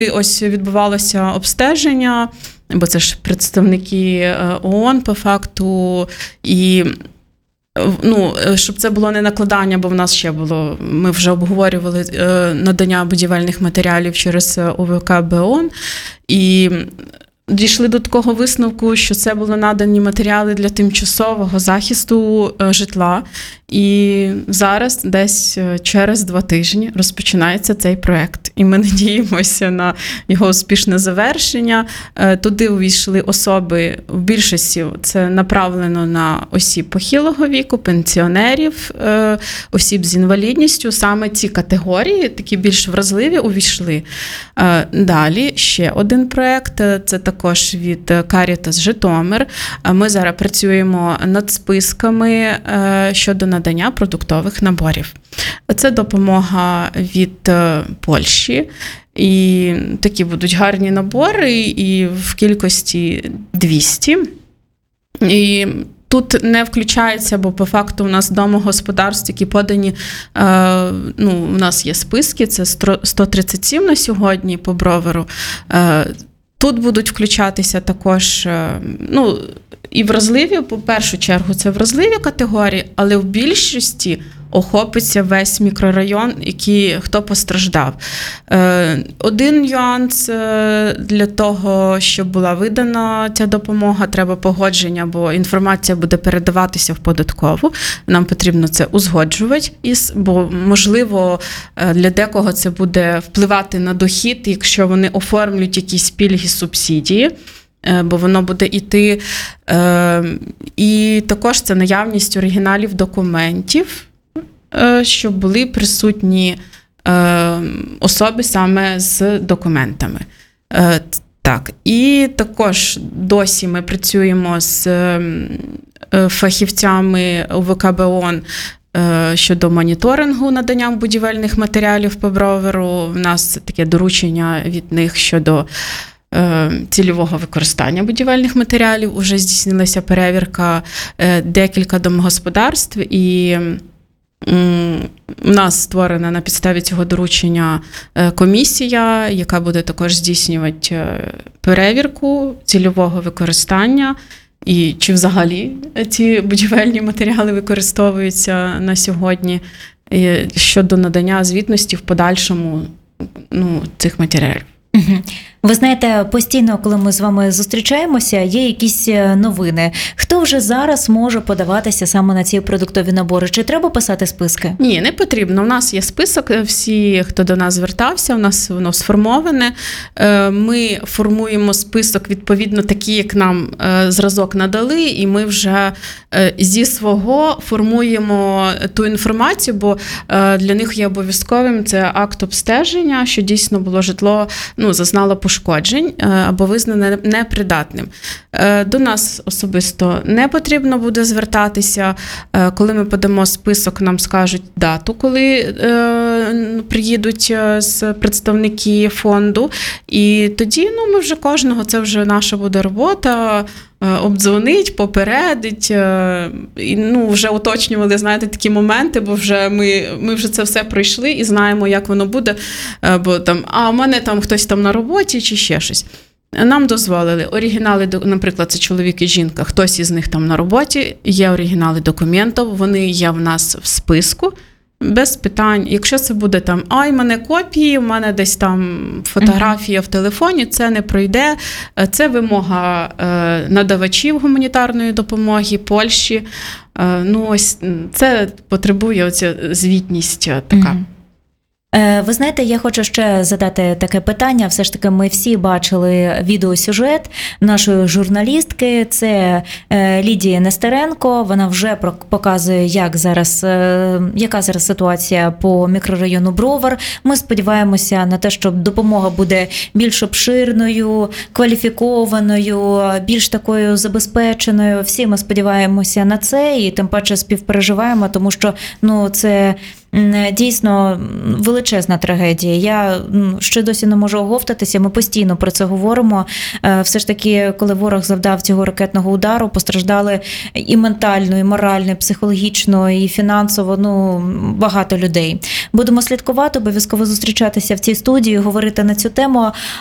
Ось відбувалося обстеження, бо це ж представники ООН по факту, і щоб це було не накладання, бо в нас ще було, ми вже обговорювали надання будівельних матеріалів через ОВК БОН, і дійшли до такого висновку, що це були надані матеріали для тимчасового захисту житла. І зараз, десь через 2 тижні, розпочинається цей проєкт. І ми надіємося на його успішне завершення. Туди увійшли особи, в більшості це направлено на осіб похилого віку, пенсіонерів, осіб з інвалідністю. Саме ці категорії, такі більш вразливі, увійшли. Далі ще один проєкт, це також від Caritas Житомир. Ми зараз працюємо над списками щодо надання продуктових наборів. Це допомога від Польщі. І такі будуть гарні набори, і в кількості 200. І тут не включається, бо по факту у нас домогосподарств, які подані, у нас є списки, це 137 на сьогодні по Броверу. Тут будуть включатися також, і вразливі, по першу чергу, це вразливі категорії, але в більшості охопиться весь мікрорайон, хто постраждав. Один нюанс для того, щоб була видана ця допомога, треба погодження, бо інформація буде передаватися в податкову. Нам потрібно це узгоджувати, бо, можливо, для декого це буде впливати на дохід, якщо вони оформлюють якісь пільги, субсидії, бо воно буде йти. І також це наявність оригіналів документів, щоб були присутні особи саме з документами. Так, і також досі ми працюємо з фахівцями ОВК БОН щодо моніторингу надання будівельних матеріалів по Броверу. В нас таке доручення від них щодо цільового використання будівельних матеріалів. Уже здійснилася перевірка декілька домогосподарств, і у нас створена на підставі цього доручення комісія, яка буде також здійснювати перевірку цільового використання і чи взагалі ці будівельні матеріали використовуються на сьогодні щодо надання звітності в подальшому цих матеріалів. Ви знаєте, постійно, коли ми з вами зустрічаємося, є якісь новини. Хто вже зараз може подаватися саме на ці продуктові набори? Чи треба писати списки? Ні, не потрібно. У нас є список, всі, хто до нас звертався, у нас воно сформоване. Ми формуємо список відповідно такий, як нам зразок надали, і ми вже зі свого формуємо ту інформацію, бо для них є обов'язковим це акт обстеження, що дійсно було житло, зазнало пошкоджень або визнане непридатним. До нас особисто не потрібно буде звертатися. Коли ми подамо список, нам скажуть дату, коли приїдуть з представники фонду. І тоді ми вже кожного, це вже наша буде робота, обдзвонить, попередить. Вже уточнювали, знаєте, такі моменти, бо вже ми вже це все пройшли і знаємо, як воно буде. Бо у мене там хтось там на роботі чи ще щось. Нам дозволили оригінали, наприклад, це чоловік і жінка, хтось із них там на роботі, є оригінали документів, вони є в нас в списку, без питань. Якщо це буде там, в мене копії, в мене десь там фотографія в телефоні, це не пройде. Це вимога надавачів гуманітарної допомоги, Польщі. Ось це потребує оця звітність така. Ви знаєте, я хочу ще задати таке питання. Все ж таки ми всі бачили відеосюжет нашої журналістки. Це Лідія Нестеренко. Вона вже показує, яка зараз ситуація по мікрорайону Бровар. Ми сподіваємося на те, що допомога буде більш обширною, кваліфікованою, більш такою забезпеченою. Всі ми сподіваємося на це і тим паче співпереживаємо, тому що це Дійсно величезна трагедія. Я ще досі не можу оговтатися, ми постійно про це говоримо. Все ж таки, коли ворог завдав цього ракетного удару, постраждали і ментально, і морально, і психологічно, і фінансово, багато людей. Будемо слідкувати, обов'язково зустрічатися в цій студії, говорити на цю тему.